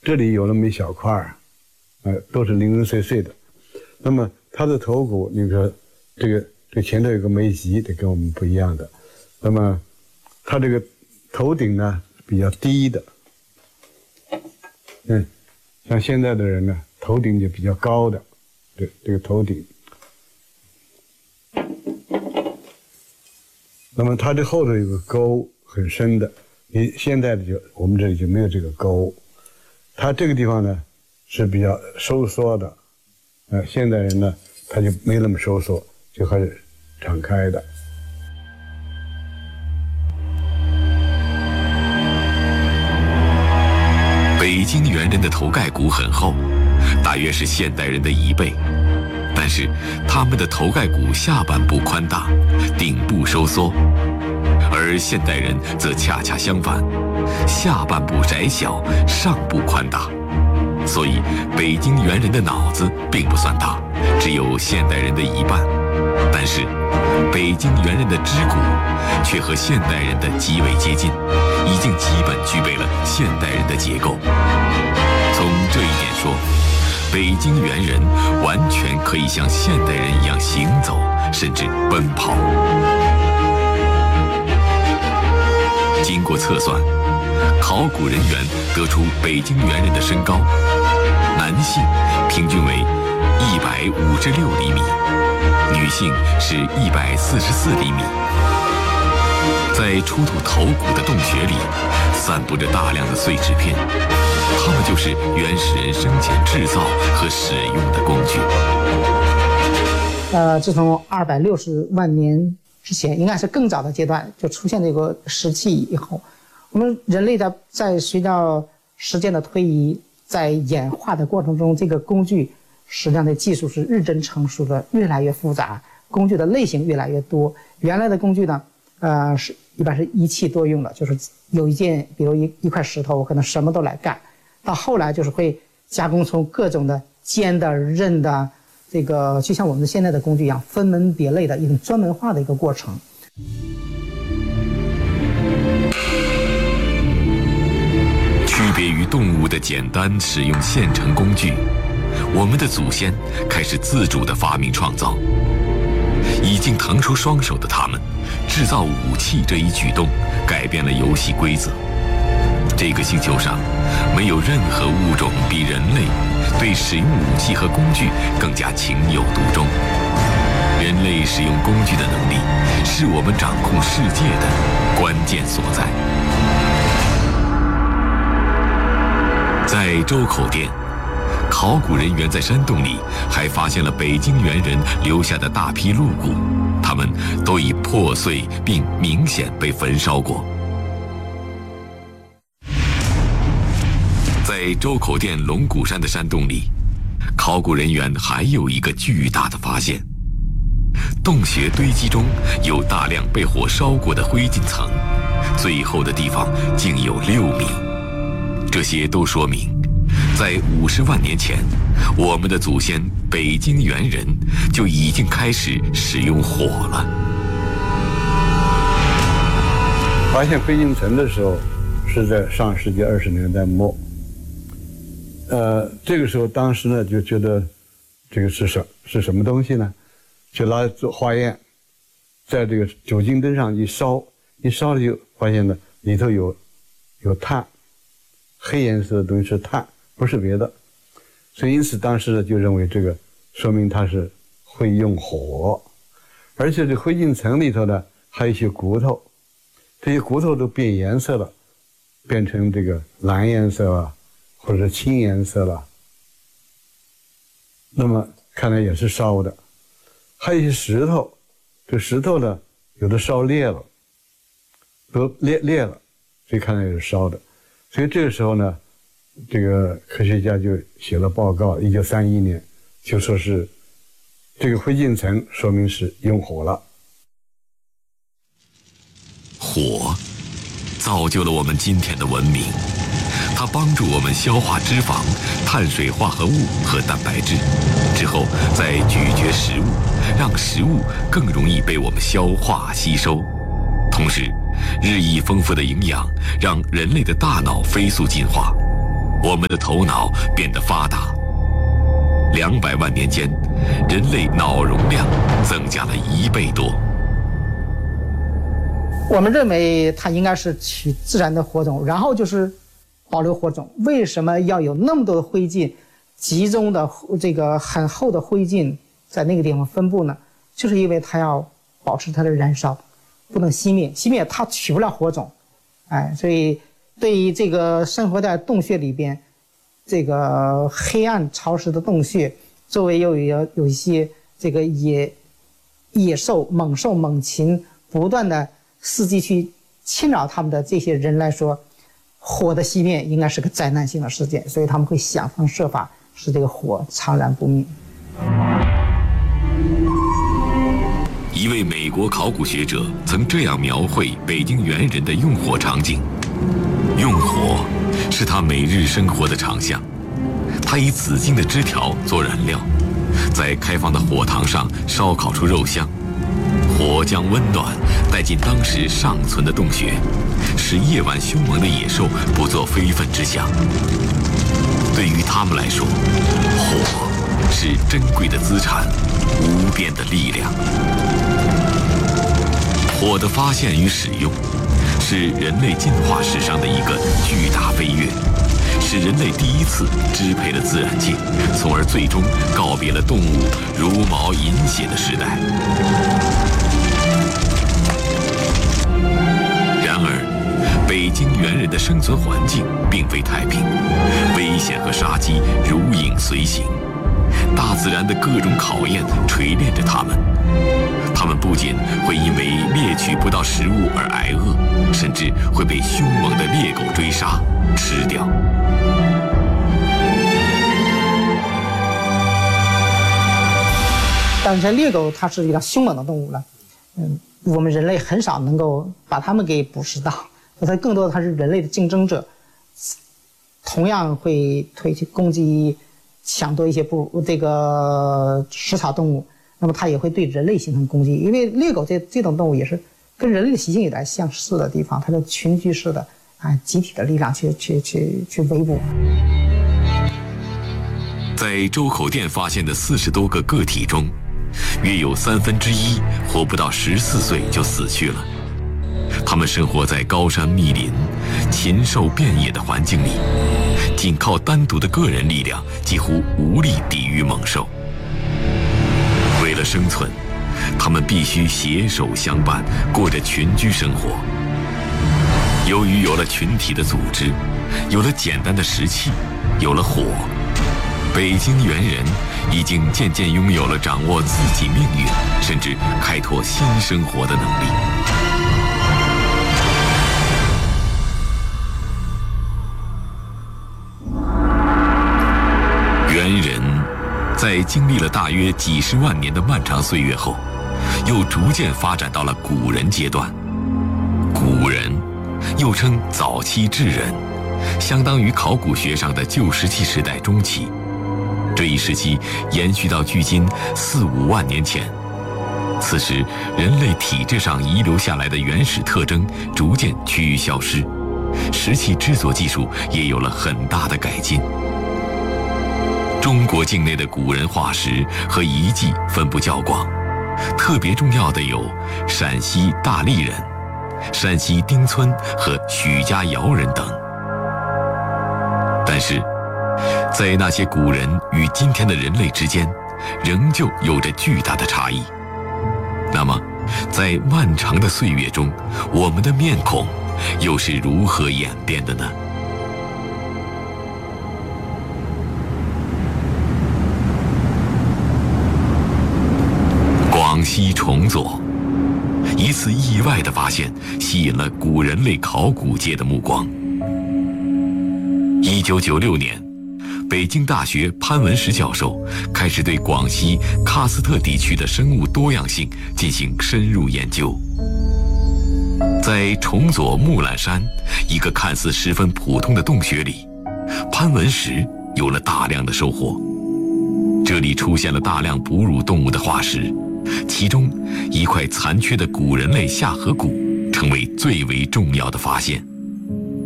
这里有那么一小块儿，都是零零碎碎的。那么它的头骨，你说这个前头有个眉脊，这跟我们不一样的。那么它这个头顶呢比较低的，像现在的人呢，头顶就比较高的，这个头顶。那么它这后头有个沟很深的，你现在的我们这里就没有这个沟，它这个地方呢是比较收缩的，现代人呢他就没那么收缩，就开始敞开的。 北京猿人的头盖骨很厚，大约是现代人的1倍，但是他们的头盖骨下半部宽大，顶部收缩，而现代人则恰恰相反，下半部窄小，上部宽大。所以北京猿人的脑子并不算大，只有现代人的1半，但是北京猿人的肢骨却和现代人的极为接近，已经基本具备了现代人的结构。从这一点说，北京猿人完全可以像现代人一样行走，甚至奔跑。经过测算，考古人员得出北京猿人的身高，男性平均为156厘米，女性是144厘米。在出土头骨的洞穴里，散布着大量的碎纸片，它们就是原始人生前制造和使用的工具。 自从260万年之前，应该是更早的阶段就出现这个石器以后，我们人类在随着时间的推移，在演化的过程中，这个工具实际上的技术是日臻成熟的，越来越复杂，工具的类型越来越多。原来的工具呢，一般是一器多用的，就是有一件，比如一块石头，我可能什么都来干。到后来就是会加工出各种的尖的、刃的，这个就像我们现在的工具一样，分门别类的一种专门化的一个过程。 区别于动物的简单使用现成工具，我们的祖先开始自主的发明创造。已经腾出双手的他们，制造武器这一举动改变了游戏规则。这个星球上没有任何物种比人类对使用武器和工具更加情有独钟。人类使用工具的能力是我们掌控世界的关键所在。在周口店，考古人员在山洞里还发现了北京猿人留下的大批鹿骨，它们都已破碎并明显被焚烧过。在周口店龙骨山的山洞里，考古人员还有一个巨大的发现：洞穴堆积中有大量被火烧过的灰烬层，最厚的地方竟有6米。这些都说明，在50万年前，我们的祖先北京猿人就已经开始使用火了。 发现灰烬层的时候是在上世纪20年代末。这个时候当时呢就觉得这个是什么东西呢？就拿来做化验，在这个酒精灯上一烧了就发现了里头有碳，黑颜色的东西是碳，不是别的。所以因此当时呢就认为这个说明它是会用火，而且这灰烬层里头呢还有一些骨头，这些骨头都变颜色了，变成这个蓝颜色啊，或者是青颜色了。那么看来也是烧的。还有一些石头，这石头呢有的烧裂了，都裂了，所以看来也是烧的。所以这个时候呢，这个科学家就写了报告，1931年就说是这个灰烬层说明是用火了。 火造就了我们今天的文明，它帮助我们消化脂肪、碳水化合物和蛋白质，之后再咀嚼食物，让食物更容易被我们消化吸收。同时，日益丰富的营养让人类的大脑飞速进化， 我们的头脑变得发达。200万年间，人类脑容量增加了1倍多。 我们认为它应该是取自然的火种，然后就是保留火种。为什么要有那么多的灰烬，集中的这个很厚的灰烬在那个地方分布呢？就是因为它要保持它的燃烧，不能熄灭，熄灭它取不了火种。所以对于这个生活在洞穴里边，这个黑暗潮湿的洞穴，周围又有一些这个野兽、猛兽、猛禽不断的伺机去侵扰他们的这些人来说，火的熄灭应该是个灾难性的事件，所以他们会想方设法使这个火长燃不灭。 一位美国考古学者曾这样描绘北京猿人的用火场景：用火是他每日生活的长项。他以紫荆的枝条做燃料，在开放的火塘上烧烤出肉香，火将温暖带进当时尚存的洞穴，使夜晚凶猛的野兽不做非分之想。对于他们来说，火是珍贵的资产，无边的力量。火的发现与使用，是人类进化史上的一个巨大飞跃，是人类第一次支配了自然界，从而最终告别了动物茹毛饮血的时代。然而，北京猿人的生存环境并非太平，危险和杀机如影随形，大自然的各种考验锤炼着他们。他们不仅会因为猎取不到食物而挨饿，甚至会被凶猛的猎狗追杀吃掉。 但是猎狗它是一个凶猛的动物了，我们人类很少能够把它们给捕食到，它更多的它是人类的竞争者，同样会去攻击抢夺一些这个食草动物。那么它也会对人类形成攻击，因为猎狗这种动物也是跟人类的习性有点相似的地方，它是群居式的集体的力量去围捕。 在周口店发现的40多个个体中，约有1/3活不到14岁就死去了。他们生活在高山密林、禽兽遍野的环境里，仅靠单独的个人力量几乎无力抵御猛兽。为了生存，他们必须携手相伴，过着群居生活。由于有了群体的组织，有了简单的食器，有了火，北京猿人已经渐渐拥有了掌握自己命运，甚至开拓新生活的能力。猿人在经历了大约几十万年的漫长岁月后，又逐渐发展到了古人阶段。古人又称早期智人，相当于考古学上的旧石器时代中期。这一时期延续到距今4-5万年前。此时，人类体质上遗留下来的原始特征逐渐趋于消失，石器制作技术也有了很大的改进。中国境内的古人化石和遗迹分布较广，特别重要的有陕西大荔人、山西丁村和许家窑人等。但是，在那些古人与今天的人类之间，仍旧有着巨大的差异。那么，在漫长的岁月中，我们的面孔又是如何演变的呢？广西崇左，一次意外的发现吸引了古人类考古界的目光。1996年，北京大学潘文石教授开始对广西喀斯特地区的生物多样性进行深入研究。在崇左木兰山一个看似十分普通的洞穴里，潘文石有了大量的收获。这里出现了大量哺乳动物的化石，其中一块残缺的古人类下颌骨成为最为重要的发现。